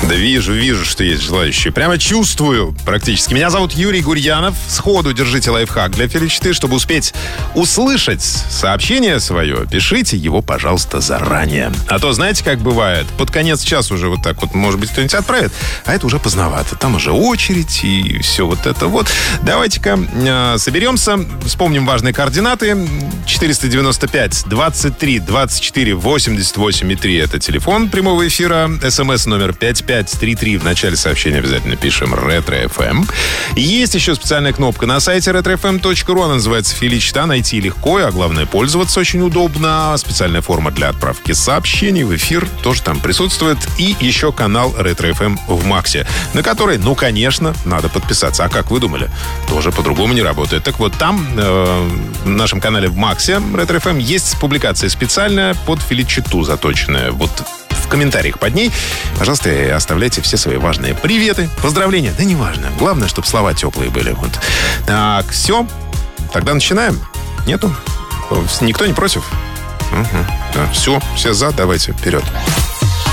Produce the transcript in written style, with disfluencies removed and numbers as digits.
Да вижу, что есть желающие. Прямо чувствую практически. Меня зовут Юрий Гурьянов. Сходу держите лайфхак для Фили-4. Чтобы успеть услышать сообщение свое, пишите его, пожалуйста, заранее. А то, знаете, как бывает, под конец часа уже вот так вот, может быть, кто-нибудь отправит, а это уже поздновато. Там уже очередь и все вот это вот. Давайте-ка соберемся, вспомним важные координаты. 495-23-24-88-3 это телефон прямого эфира. СМС номер 5533. В начале сообщения обязательно пишем «Ретро-ФМ». Есть еще специальная кнопка на сайте retrofm.ru. Она называется «Фили-4». Найти легко, а главное, пользоваться очень удобно. Специальная форма для отправки сообщений в эфир тоже там присутствует. И еще канал Ретро-ФМ в Максе, на который, ну, конечно, надо подписаться. А как вы думали? Тоже по-другому не работает. Так вот, там, в нашем канале в Максе Ретро-ФМ, есть публикация специальная под Фили-4 заточенная. Вот в комментариях под ней, пожалуйста, оставляйте все свои важные приветы, поздравления. Да неважно. Главное, чтобы слова теплые были. Вот. Так, все. Тогда начинаем. Нету? Никто не против? Угу. Да, все за, давайте, вперед.